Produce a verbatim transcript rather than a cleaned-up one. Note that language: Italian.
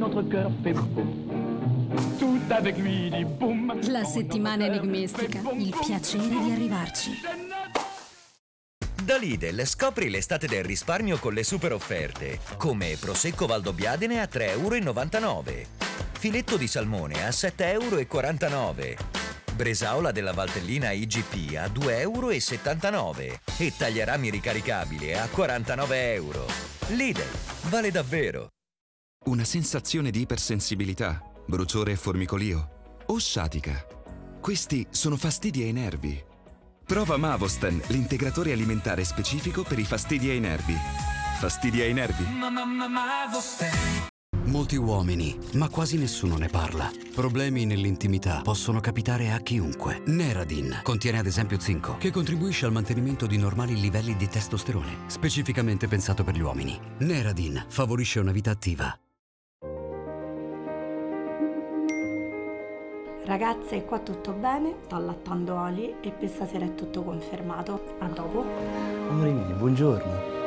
notre cœur fait boum. Tout avec lui dit boum. La settimana enigmistica, il piacere di arrivarci. Da Lidl scopri l'estate del risparmio con le super offerte, come Prosecco Valdobbiadene a tre e novantanove euro, filetto di salmone a sette e quarantanove euro, bresaola della Valtellina I G P a due e settantanove euro e tagliarami ricaricabile a quarantanove euro. Lidl, vale davvero! Una sensazione di ipersensibilità, bruciore e formicolio o sciatica. Questi sono fastidi ai nervi. Prova Mavosten, l'integratore alimentare specifico per i fastidi ai nervi. Fastidi ai nervi? Molti uomini, ma quasi nessuno ne parla. Problemi nell'intimità possono capitare a chiunque. Neradin contiene ad esempio zinco, che contribuisce al mantenimento di normali livelli di testosterone, specificamente pensato per gli uomini. Neradin favorisce una vita attiva. Ragazze, qua tutto bene, sto allattando Ali e per stasera è tutto confermato. A dopo. Amore mio, buongiorno.